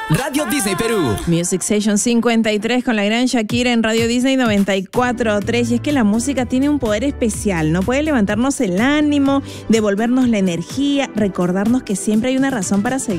Radio Disney Perú. Music Session 53 con la gran Shakira en Radio Disney 94.3. Y es que la música tiene un poder especial, ¿no? Puede levantarnos el ánimo, devolvernos la energía, recordarnos que siempre hay una razón para seguir